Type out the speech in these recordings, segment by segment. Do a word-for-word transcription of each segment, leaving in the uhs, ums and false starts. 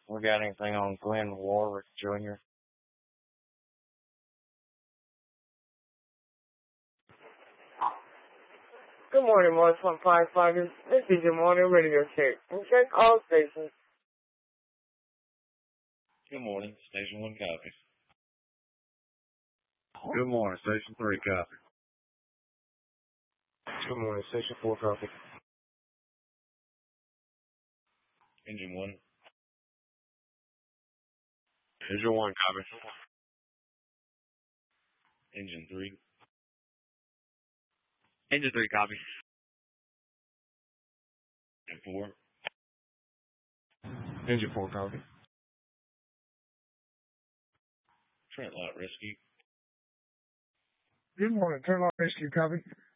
We got anything on Glenn Warwick Junior? Good morning, Morris one firefighters. This is your morning radio check. And check all stations. Good morning, Station one copy. Good morning, Station three copy. Good morning, Station four copy. Engine one. Engine one copy. Engine three. Engine three copy. Engine four. Engine four copy. Trent Light Rescue. Good morning, Turn Light Rescue copy.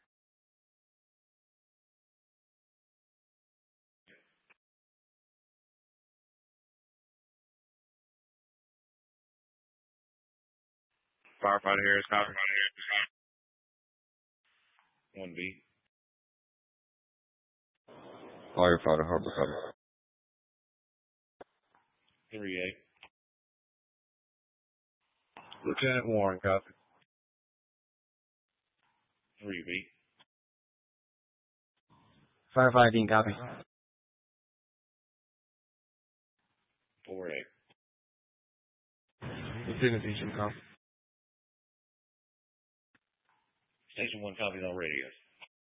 Firefighter Harris copy. one B. Firefighter Harbor copy. three A. Lieutenant Warren copy. three B. Firefighting copy. four A. Lieutenant Beecham copy. Station one copies on radios.